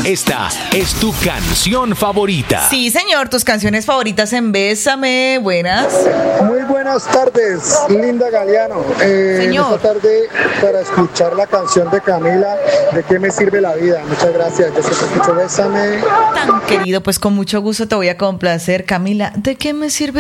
Esta es tu canción favorita. Sí, señor, tus canciones favoritas en Bésame. Buenas. Muy buenas tardes, Linda Galeano. Señor. Esta tarde para escuchar la canción de Camila, ¿de qué me sirve la vida? Muchas gracias, yo siempre escucho Bésame. Tan querido, pues con mucho gusto te voy a complacer, Camila. ¿De qué me sirve